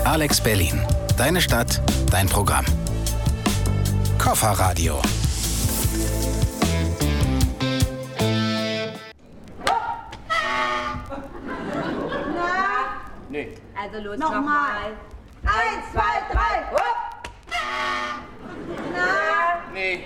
Alex Berlin. Deine Stadt, dein Programm. Kofferradio. Nee. Also los, Nochmal. 1, 2, 3. Hopp. Na? Nee.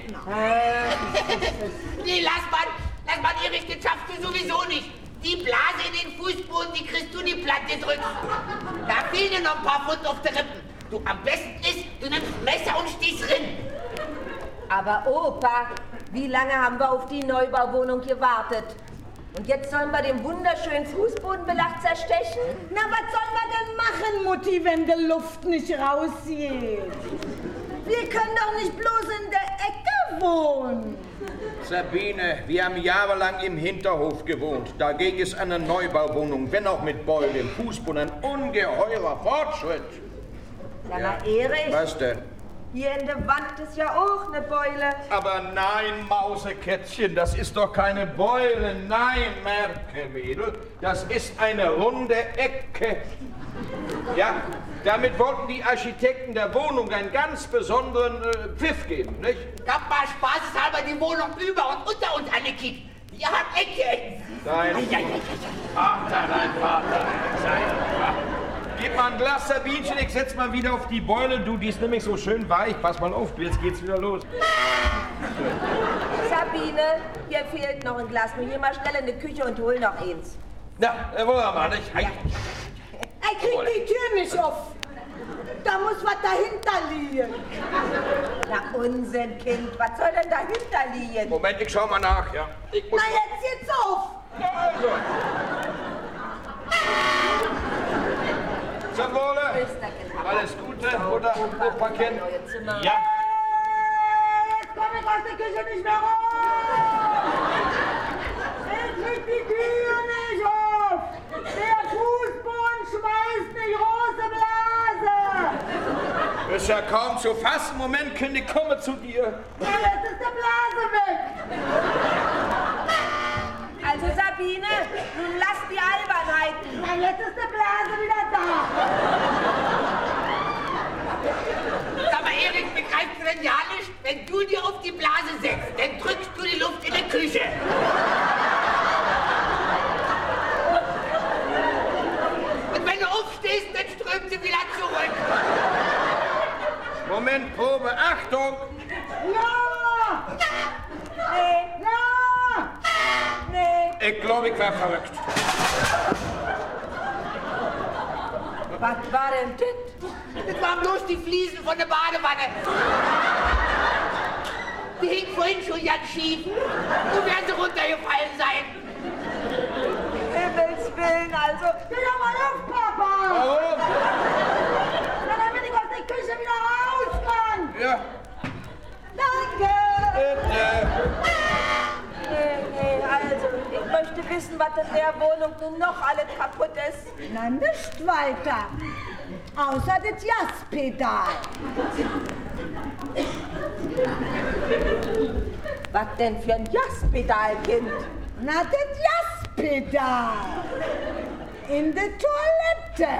Nee, lass mal, Erich, das schaffst du sowieso nicht. Die Blase in den Fußboden, die kriegst du in die Platte drücken. Da fehlen dir noch ein paar Pfund auf der Rippen. Du, am besten ist, du nimmst Messer und stichst rein. Aber Opa, wie lange haben wir auf die Neubauwohnung gewartet? Und jetzt sollen wir den wunderschönen Fußbodenbelag zerstechen? Na, was sollen wir denn machen, Mutti, wenn die Luft nicht rausgeht? Wir können doch nicht bloß in der Ecke wohnen. Sabine, wir haben jahrelang im Hinterhof gewohnt. Dagegen ist eine Neubauwohnung, wenn auch mit Beulen im Fußboden, ein ungeheurer Fortschritt. Sag mal, Erich, Was denn? hier in der Wand ist ja auch eine Beule. Aber nein, Mausekätzchen, das ist doch keine Beule. Nein, Merke-Mädel, das ist eine runde Ecke. Ja, damit wollten die Architekten der Wohnung einen ganz besonderen Pfiff geben, nicht? Gab mal spaßeshalber die Wohnung über und unter uns angekickt. Die hat Ecke. Dein Vater, dein Vater. Gib mal ein Glas Sabinchen, ich setz mal wieder auf die Beule. Du, die ist nämlich so schön weich. Pass mal auf, jetzt geht's wieder los. Sabine, hier fehlt noch ein Glas. Nur geh mal schnell in die Küche und hol noch eins. Ja, wollen wir mal, nicht? Er kriegt die Tür nicht auf. Da muss was dahinter liegen. Na Unsinn, Kind. Was soll denn dahinter liegen? Moment, ich schau mal nach, ja. Ich muss Na, jetzt geht's auf. Ja, also. Zum Wohle. Alles Gute, oder? Opa Ken. Ja. Jetzt komm ich aus der Küche nicht mehr raus. Ich krieg die Tür nicht auf. Der Fußboden schmeißt die große Blase. Ist ja kaum zu fassen. Moment, Kind, ich komme zu dir. Na, jetzt ist die Blase weg. Also Sabine, nun lass die Albernheiten. Na, jetzt ist die Blase wieder da. Sag mal, Erich, begreifst du denn ja nicht? Wenn du dir auf die Blase setzt, dann drückst du die Luft in der Küche. Und wenn du aufstehst, dann strömt sie wieder zurück. Moment, Probe, Achtung! Ja! Nee, Ja! nee. Ich glaube, ich war verrückt. Was war denn das? Das waren bloß die Fliesen von der Badewanne. Die hingen vorhin schon ganz schief. So werden sie runtergefallen sein. Himmels Willen, also. Geh doch mal auf, Papa! Warum? Na, damit ich aus der Küche wieder raus kann! Ja, Danke! bitte. Nee, also, ich möchte wissen, was in der Wohnung nun noch alles kaputt ist. Na, nicht weiter. Außer das Jazzpedal. Was denn für ein Jazzpedal, Kind? Na, das Jazzpedal. In der Toilette.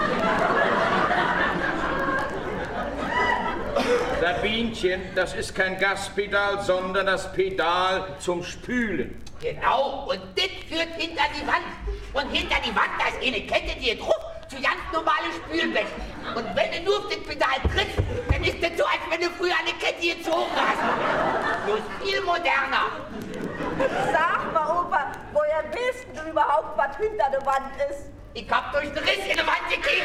Sabinchen, das ist kein Gaspedal, sondern das Pedal zum Spülen. Genau, und das führt hinter die Wand. Und hinter die Wand, da ist eine Kette, die drauf zu ganz normalen Spülbecken. Und wenn du nur auf das Pedal trittst, dann ist das so, als wenn du früher eine Kette gezogen hast. Bloß viel moderner. Sag mal, Opa, woher willst du überhaupt, was hinter der Wand ist? Ich hab durch den Riss in der Wand gekriegt.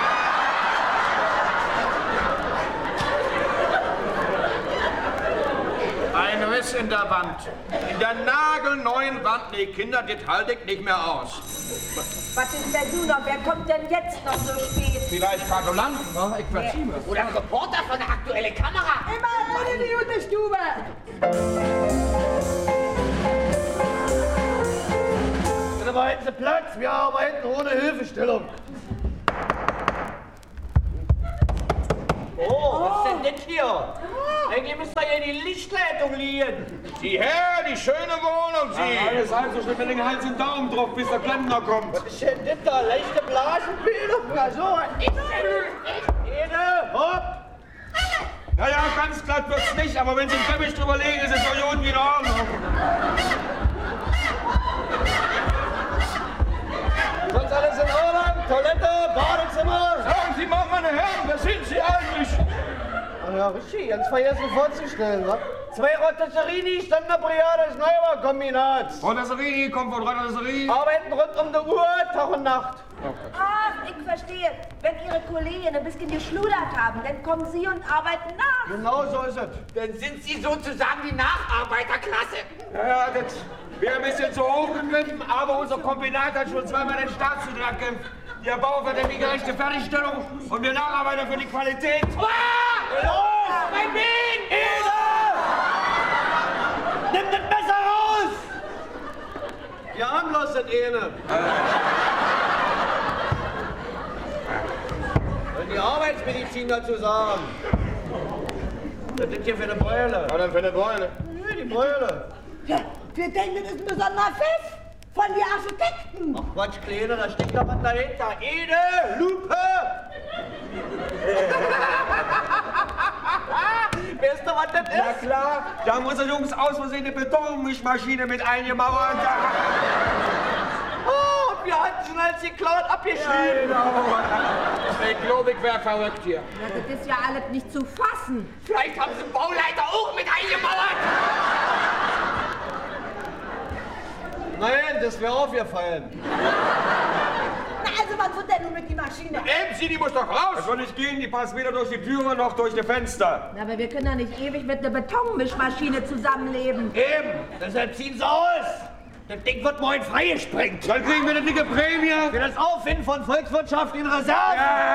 Ein Riss in der Wand. In der nagelneuen Wand. Nee, Kinder, das halte ich nicht mehr aus. Was ist denn du noch? Wer kommt denn jetzt noch so spät? Vielleicht Kartolanten, ne? Ich verziehe es. Oder ein Reporter von der aktuellen Kamera. Immer in die gute Stube. Da hätten Sie Platz, wir arbeiten ohne Hilfestellung. Oh, was ist denn das hier? Ein ihr müsst da ja die Lichtleitung liegen. Die Herr, die schöne Wohnung, Sie. Alles halb so schnell mit den Hals und Daumen drauf, bis der Klempner kommt. Was ist denn das da? Leichte Blasenbildung? Na so. Ede, hopp. Naja, ganz glatt wird's nicht, aber wenn Sie den Teppich drüber legen, ist es doch unten in Ordnung. Sonst alles in Ordnung? Toilette, Badezimmer? Sagen Sie mal, meine Herren, wer sind Sie eigentlich? Ach ja, richtig, ganz vergessen vorzustellen, wa? 2 Rotisserini, Standardbrigade des Neubaukombinats. Rotisserie, kommt von Rotisserie. Arbeiten rund um die Uhr, Tag und Nacht. Ach, ich verstehe. Wenn Ihre Kollegen ein bisschen geschludert haben, dann kommen Sie und arbeiten nach. Genau so ist es. Dann sind Sie sozusagen die Nacharbeiterklasse. Ja, das wäre ein bisschen zu hoch gegriffen, aber unser Kombinat hat schon zweimal den Staatsvertrag gekämpft. Der Bau für die gerechte Fertigstellung und wir Nacharbeiter für die Qualität. Los, mein Bein! Nimm das Messer raus! Ja, harmlos das eine. Und die Arbeitsmedizin dazu sagen. Das ist hier für eine Beule. Was denn für eine Beule? Ja, die Beule. Ja, wir denken, das ist ein besonderer Pfiff von den Architekten. Ach Quatsch, Kleine, da steckt doch was dahinter. Ede, Lupe! Weißt du, was das ist? Ja klar, da haben unsere Jungs aus Versehen eine Betonmischmaschine mit eingemauert. Oh, wir hatten schon als geklaut abgeschrieben. Ich glaube, ich wäre verrückt hier. Ja, das ist ja alles nicht zu fassen. Vielleicht haben Sie den Bauleiter auch mit eingemauert. Nein, das wäre aufgefallen. Na, also was wird denn nun mit die Maschine? Sie, die muss doch raus. Das soll nicht gehen, die passt weder durch die Türe noch durch die Fenster. Na, aber wir können ja nicht ewig mit einer Betonmischmaschine zusammenleben. Eben, deshalb ziehen sie aus. Das Ding wird morgen freigesprengt. Dann kriegen wir eine dicke Prämie. Für das Auffinden von volkswirtschaftlichen Reserven. Ja.